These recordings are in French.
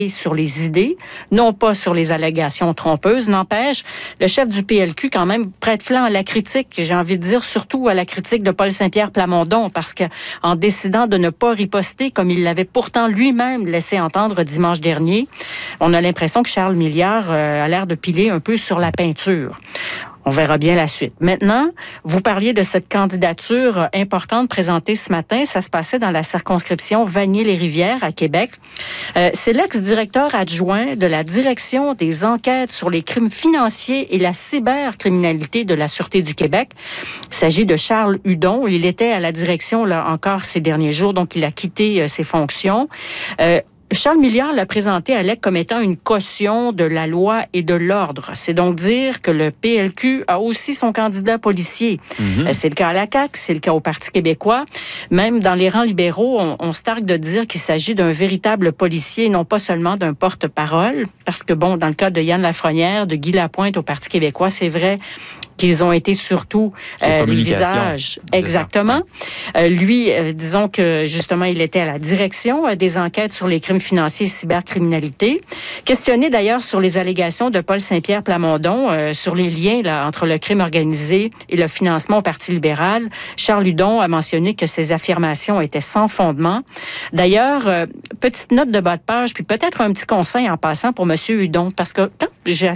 sur les idées, non pas sur les allégations trompeuses. N'empêche, le chef du PLQ, quand même, prête flanc à la critique, j'ai envie de dire, surtout à la critique de Paul Saint-Pierre Plamondon, parce que en décidant de ne pas riposter, comme il l'avait pourtant lui-même laissé entendre dimanche dernier, on a l'impression que Charles Milliard a l'air de piler un peu sur la peinture. On verra bien la suite. Maintenant, vous parliez de cette candidature importante présentée ce matin. Ça se passait dans la circonscription Vanier-les-Rivières à Québec. C'est l'ex-directeur adjoint de la Direction des enquêtes sur les crimes financiers et la cybercriminalité de la Sûreté du Québec. Il s'agit de Charles Hudon. Il était à la direction là encore ces derniers jours, donc il a quitté ses fonctions. Charles Milliard l'a présenté à l'EQ comme étant une caution de la loi et de l'ordre. C'est donc dire que le PLQ a aussi son candidat policier. C'est le cas à la CAQ, c'est le cas au Parti québécois. Même dans les rangs libéraux, on se targue de dire qu'il s'agit d'un véritable policier, non pas seulement d'un porte-parole. Parce que, bon, dans le cas de Yann Lafrenière, de Guy Lapointe au Parti québécois, c'est vrai qu'ils ont été surtout les visages. Exactement. Lui, disons que justement, il était à la direction des enquêtes sur les crimes financiers et cybercriminalité. Questionné d'ailleurs sur les allégations de Paul Saint-Pierre Plamondon sur les liens là, entre le crime organisé et le financement au Parti libéral, Charles Hudon a mentionné que ces affirmations étaient sans fondement. D'ailleurs, petite note de bas de page, puis peut-être un petit conseil en passant pour M. Hudon, parce que quand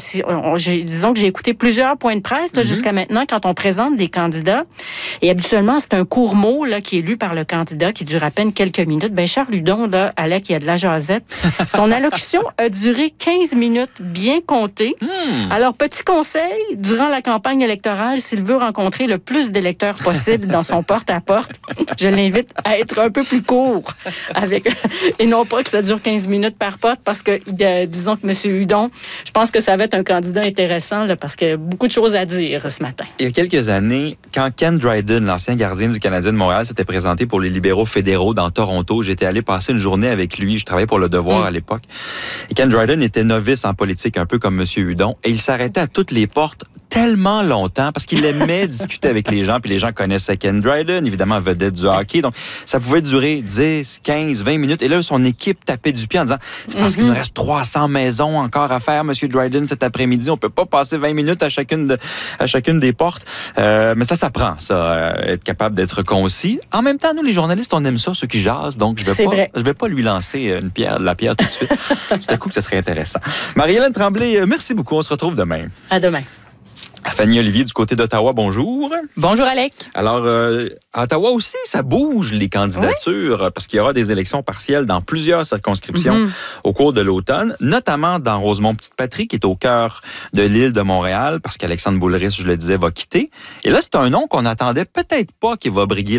disons que j'ai écouté plusieurs points de presse là, jusqu'à maintenant quand on présente des candidats, et habituellement c'est un court mot là, qui est lu par le candidat qui dure à peine quelques minutes. Ben Charles Hudon, là, Alec, il y a de la jasette. Son allocution a duré 15 minutes bien comptées. Alors, petit conseil, durant la campagne électorale, s'il veut rencontrer le plus d'électeurs possible dans son porte-à-porte, je l'invite à être un peu plus court et non pas que ça dure 15 minutes par porte, parce que disons que M. Hudon, je pense que ça va être un candidat intéressant là, parce qu'il y a beaucoup de choses à dire ce matin. Il y a quelques années, quand Ken Dryden, l'ancien gardien du Canadien de Montréal, s'était présenté pour les libéraux fédéraux dans Toronto, j'étais allé passer une journée avec lui. Je travaillais pour Le Devoir à l'époque. Et Ken Dryden était novice en politique, un peu comme M. Hudon, et il s'arrêtait à toutes les portes tellement longtemps parce qu'il aimait discuter avec les gens, puis les gens connaissaient Ken Dryden, évidemment vedette du hockey, donc ça pouvait durer 10, 15, 20 minutes, et là, son équipe tapait du pied en disant « C'est parce qu'il nous reste 300 maisons encore à faire, M. Dryden, cet après-midi, on peut pas passer 20 minutes à chacune des portes. » Mais ça s'apprend, ça, être capable d'être concis. En même temps, nous, les journalistes, on aime ça, ceux qui jasent, donc je vais pas lui lancer la pierre tout de suite. Tout à coup, que ce serait intéressant. Marie-Hélène Tremblay, merci beaucoup, on se retrouve demain. À demain. Fanny Olivier du côté d'Ottawa, bonjour. Bonjour, Alec. Alors, à Ottawa aussi, ça bouge les candidatures parce qu'il y aura des élections partielles dans plusieurs circonscriptions au cours de l'automne, notamment dans Rosemont-Petite-Patrie, qui est au cœur de l'île de Montréal, parce qu'Alexandre Boulris, je le disais, va quitter. Et là, c'est un nom qu'on n'attendait peut-être pas qui va briguer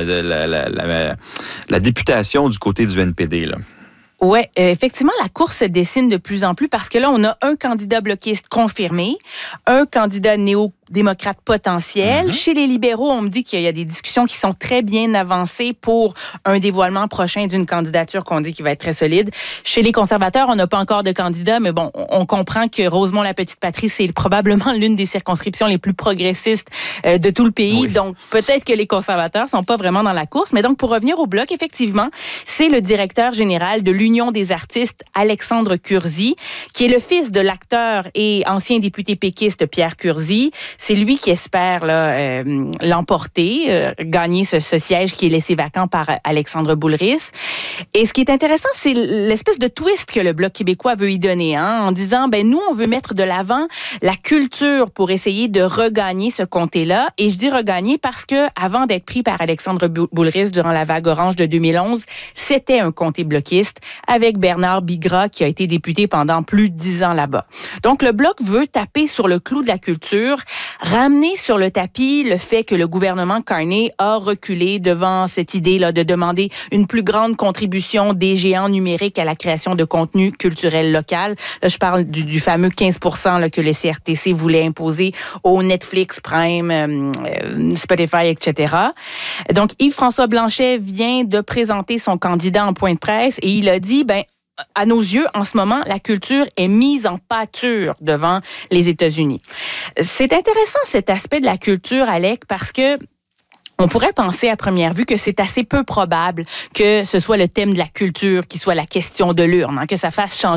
la députation du côté du NPD, là. Oui, effectivement, la course se dessine de plus en plus parce que là, on a un candidat bloquiste confirmé, un candidat néo-démocrate potentiel. Chez les libéraux, on me dit qu'il y a des discussions qui sont très bien avancées pour un dévoilement prochain d'une candidature qu'on dit qui va être très solide. Chez les conservateurs, on n'a pas encore de candidat, mais bon, on comprend que Rosemont-la-Petite-Patrie, c'est probablement l'une des circonscriptions les plus progressistes de tout le pays. Oui. Donc, peut-être que les conservateurs sont pas vraiment dans la course. Mais donc, pour revenir au bloc, effectivement, c'est le directeur général de l'Union des artistes, Alexandre Curzi, qui est le fils de l'acteur et ancien député péquiste Pierre Curzi. C'est lui qui espère là, l'emporter, gagner ce siège qui est laissé vacant par Alexandre Boulris. Et ce qui est intéressant, c'est l'espèce de twist que le Bloc québécois veut y donner, en disant, nous, on veut mettre de l'avant la culture pour essayer de regagner ce comté-là. Et je dis regagner parce que avant d'être pris par Alexandre Boulris durant la vague orange de 2011, c'était un comté bloquiste avec Bernard Bigra, qui a été député pendant plus de 10 ans là-bas. Donc, le Bloc veut taper sur le clou de la culture, ramener sur le tapis le fait que le gouvernement Carney a reculé devant cette idée-là de demander une plus grande contribution des géants numériques à la création de contenu culturel local. Là, je parle du fameux 15% là, que le CRTC voulait imposer aux Netflix, Prime, Spotify, etc. Donc, Yves-François Blanchet vient de présenter son candidat en point de presse et il a dit, à nos yeux, en ce moment, la culture est mise en pâture devant les États-Unis. C'est intéressant cet aspect de la culture, Alec, parce que on pourrait penser à première vue que c'est assez peu probable que ce soit le thème de la culture qui soit la question de l'urne, que ça fasse changer